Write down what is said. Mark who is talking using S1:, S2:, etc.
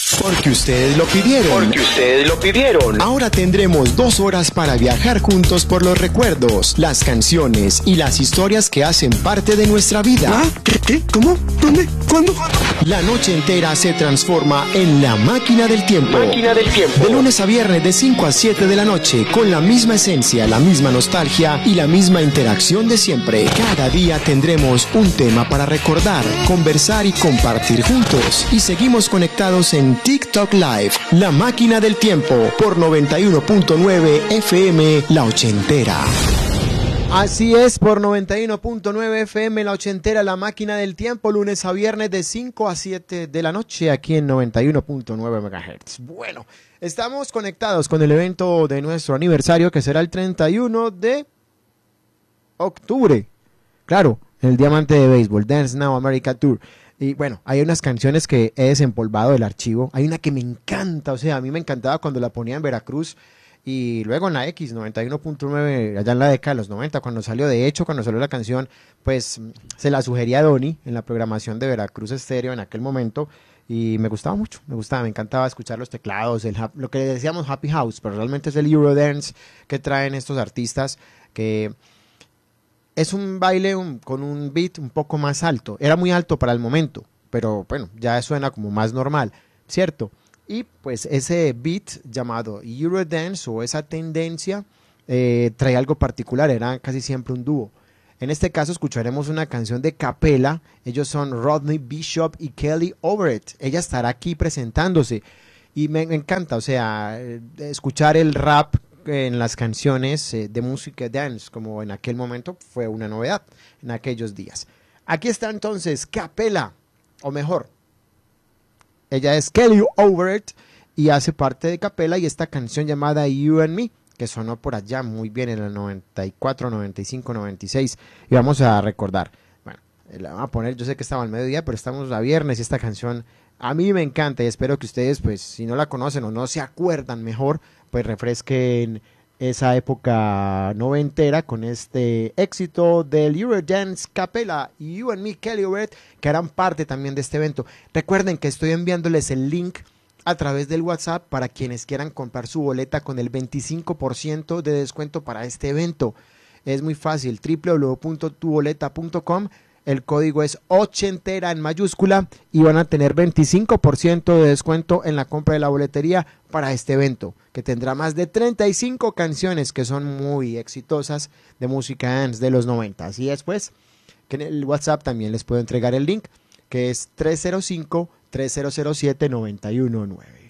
S1: Porque ustedes lo pidieron.
S2: Porque ustedes lo pidieron.
S1: Ahora tendremos 2 horas para viajar juntos por los recuerdos, las canciones y las historias que hacen parte de nuestra vida.
S3: ¿Ah? ¿Qué? ¿Cómo? ¿Dónde? ¿Cuándo?
S1: La noche entera se transforma en la máquina del tiempo.
S2: Máquina del tiempo.
S1: De lunes a viernes de 5 a 7 de la noche, con la misma esencia, la misma nostalgia y la misma interacción de siempre. Cada día tendremos un tema para recordar, conversar y compartir juntos. Y seguimos conectados en TikTok Live, la máquina del tiempo, por 91.9 FM, La Ochentera. Así es, por 91.9 FM, La Ochentera, la máquina del tiempo, lunes a viernes de 5 a 7 de la noche, aquí en 91.9 MHz. Bueno, estamos conectados con el evento de nuestro aniversario, que será el 31 de octubre. Claro, el Diamante de Béisbol, Dance Now America Tour. Y bueno, hay unas canciones que he desempolvado del archivo. Hay una que me encanta, o sea, a mí me encantaba cuando la ponía en Veracruz. Y luego en la X 91.9, allá en la década de los 90, cuando salió, de hecho, cuando salió la canción, pues se la sugería a Donny en la programación de Veracruz Estéreo en aquel momento. Y me gustaba mucho, me encantaba escuchar los teclados, lo que decíamos Happy House, pero realmente es el Eurodance que traen estos artistas, que es un baile con un beat un poco más alto. Era muy alto para el momento, pero bueno, ya suena como más normal, ¿cierto? Y pues ese beat llamado Eurodance, o esa tendencia, trae algo particular, era casi siempre un dúo. En este caso escucharemos una canción de capela. Ellos son Rodney Bishop y Kelly Overett. Ella estará aquí presentándose y me encanta, o sea, escuchar el rap en las canciones de música dance, como en aquel momento fue una novedad en aquellos días. Aquí está entonces capela, o mejor, ella es Kelly Overett y hace parte de capela, y esta canción llamada You and Me, que sonó por allá muy bien en el 94, 95, 96, y vamos a recordar. Bueno, la vamos a poner, yo sé que estaba al mediodía, pero estamos a viernes y esta canción a mí me encanta, y espero que ustedes, pues, si no la conocen o no se acuerdan mejor, pues refresquen esa época noventera con este éxito del Eurodance Capella y You and Me, Kelly Overett, que harán parte también de este evento. Recuerden que estoy enviándoles el link a través del WhatsApp para quienes quieran comprar su boleta con el 25% de descuento para este evento. Es muy fácil, www.tuboleta.com. El código es ochentera en mayúscula y van a tener 25% de descuento en la compra de la boletería para este evento, que tendrá más de 35 canciones que son muy exitosas de música dance de los 90. Así es, pues, que en el WhatsApp también les puedo entregar el link, que es 305-3007-919.